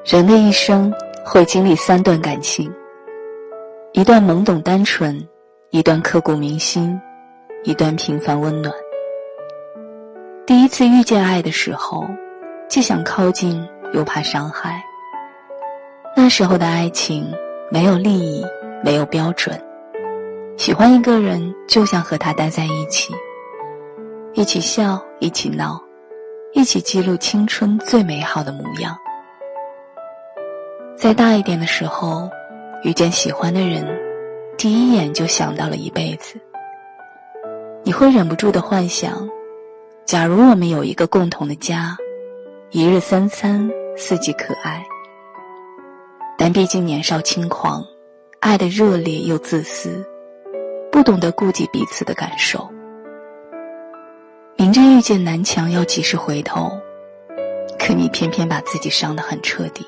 人的一生会经历3段感情，一段懵懂单纯，一段刻骨铭心，一段平凡温暖。第一次遇见爱的时候，既想靠近又怕伤害。那时候的爱情没有利益，没有标准，喜欢一个人就想和他待在一起，一起笑，一起闹，一起记录青春最美好的模样。再大一点的时候，遇见喜欢的人，第一眼就想到了一辈子。你会忍不住地幻想，假如我们有一个共同的家，一日三餐，四季可爱。但毕竟年少轻狂，爱得热烈又自私，不懂得顾及彼此的感受。明知遇见南墙要及时回头，可你偏偏把自己伤得很彻底。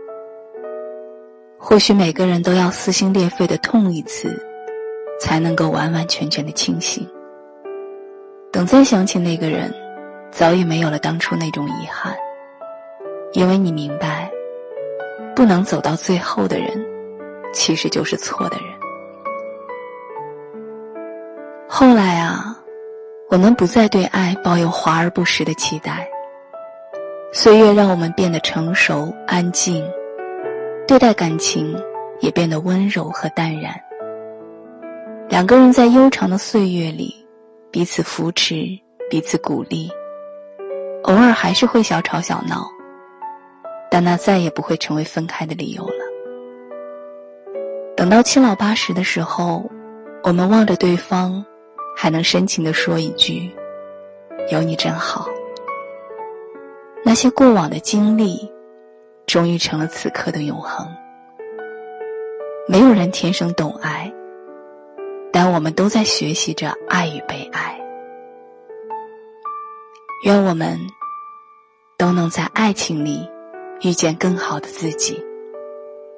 或许每个人都要撕心裂肺地痛一次，才能够完完全全地清醒。等再想起那个人，早已没有了当初那种遗憾，因为你明白，不能走到最后的人，其实就是错的人。后来啊，我们不再对爱抱有华而不实的期待，岁月让我们变得成熟安静，对待感情也变得温柔和淡然。两个人在悠长的岁月里，彼此扶持，彼此鼓励，偶尔还是会小吵小闹，但那再也不会成为分开的理由了。等到七老八十的时候，我们望着对方，还能深情地说一句，有你真好。那些过往的经历终于成了此刻的永恒。没有人天生懂爱，但我们都在学习着爱与被爱。愿我们都能在爱情里遇见更好的自己。